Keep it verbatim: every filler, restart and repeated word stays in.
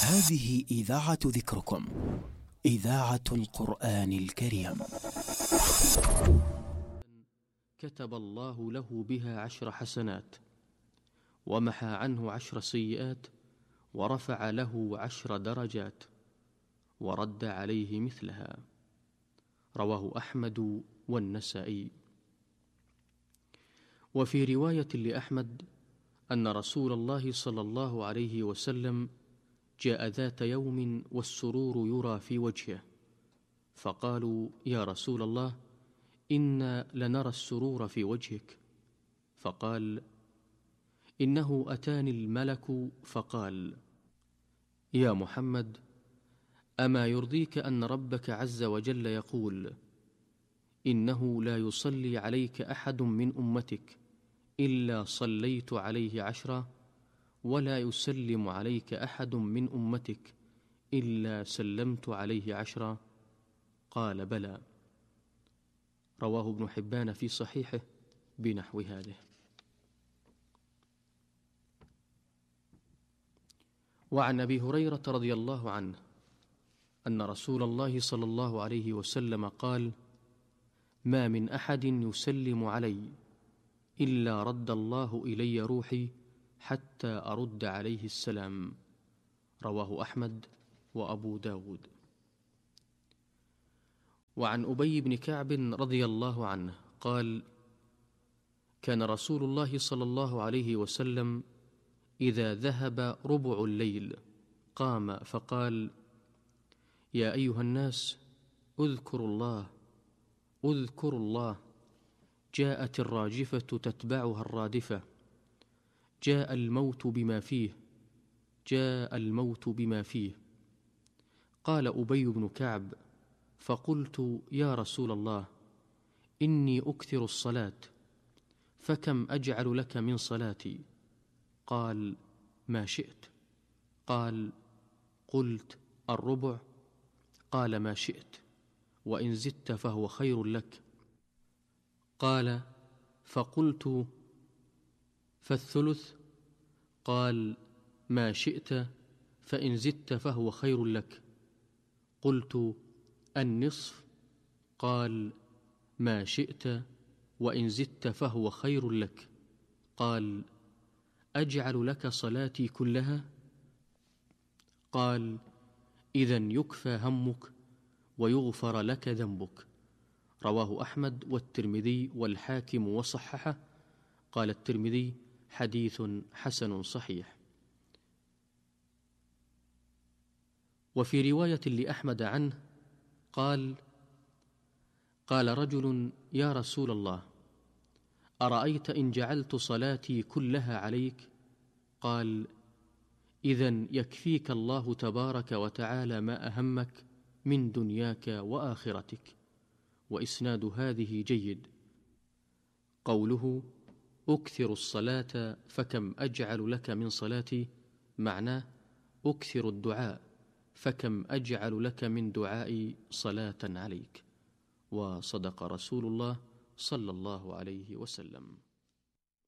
هذه إذاعة ذكركم، إذاعة القرآن الكريم. كتب الله له بها عشر حسنات، ومحى عنه عشر سيئات، ورفع له عشر درجات، ورد عليه مثلها. رواه أحمد والنسائي. وفي رواية لأحمد أن رسول الله صلى الله عليه وسلم جاء ذات يوم والسرور يرى في وجهه، فقالوا: يا رسول الله، إنا لنرى السرور في وجهك. فقال: إنه أتاني الملك فقال: يا محمد، أما يرضيك أن ربك عز وجل يقول: إنه لا يصلي عليك أحد من أمتك إلا صليت عليه عشرا، ولا يسلم عليك أحد من أمتك إلا سلمت عليه عشرا؟ قال: بلى. رواه ابن حبان في صحيحه بنحو هذه. وعن أبي هريرة رضي الله عنه أن رسول الله صلى الله عليه وسلم قال: ما من أحد يسلم علي إلا رد الله إلي روحي حتى أرد عليه السلام. رواه أحمد وأبو داود. وعن أبي بن كعب رضي الله عنه قال: كان رسول الله صلى الله عليه وسلم إذا ذهب ربع الليل قام فقال: يا أيها الناس، اذكروا الله اذكروا الله، جاءت الراجفة تتبعها الرادفة، جاء الموت بما فيه جاء الموت بما فيه. قال أبي بن كعب: فقلت: يا رسول الله، إني أكثر الصلاة، فكم أجعل لك من صلاتي؟ قال: ما شئت. قال: قلت: الربع؟ قال: ما شئت، وإن زدت فهو خير لك. قال: فقلت: فالثلث؟ قال: ما شئت، فإن زدت فهو خير لك. قلت: النصف؟ قال: ما شئت، وإن زدت فهو خير لك. قال: أجعل لك صلاتي كلها؟ قال: إذن يكفى همك ويغفر لك ذنبك. رواه أحمد والترمذي والحاكم وصححه. قال الترمذي: حديث حسن صحيح. وفي رواية لأحمد عنه قال: قال رجل: يا رسول الله، أرأيت إن جعلت صلاتي كلها عليك؟ قال: إذن يكفيك الله تبارك وتعالى ما أهمك من دنياك وآخرتك. وإسناد هذه جيد. قوله أكثر الصلاة فكم أجعل لك من صلاتي، معناه أكثر الدعاء فكم أجعل لك من دعائي صلاة عليك. وصدق رسول الله صلى الله عليه وسلم.